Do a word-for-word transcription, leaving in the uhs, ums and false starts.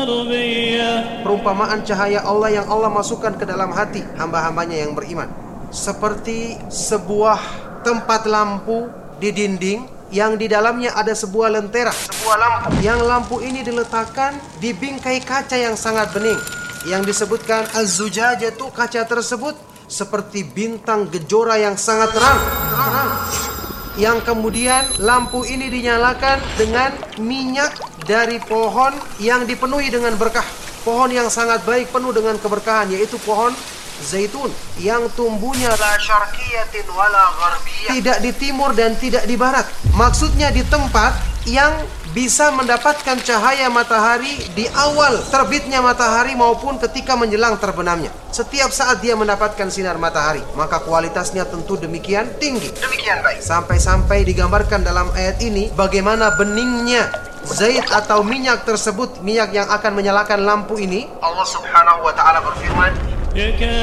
Perumpamaan cahaya Allah yang Allah masukkan ke dalam hati hamba-hambanya yang beriman, seperti sebuah tempat lampu di dinding yang di dalamnya ada sebuah lentera, sebuah lampu. Yang lampu ini diletakkan di bingkai kaca yang sangat bening, yang disebutkan az-zujajatu, kaca tersebut seperti bintang gejora yang sangat terang. terang. Yang kemudian lampu ini dinyalakan dengan minyak dari pohon yang dipenuhi dengan berkah. Pohon yang sangat baik, penuh dengan keberkahan, yaitu pohon zaitun yang tumbuhnya la syarqiyatin wala gharbiyah, tidak di timur dan tidak di barat. Maksudnya di tempat yang bisa mendapatkan cahaya matahari di awal terbitnya matahari maupun ketika menjelang terbenamnya. Setiap saat dia mendapatkan sinar matahari, maka kualitasnya tentu demikian tinggi, demikian baik. Sampai-sampai digambarkan dalam ayat ini bagaimana beningnya zait atau minyak tersebut, minyak yang akan menyalakan lampu ini. Allah Subhanahu wa taala berfirman,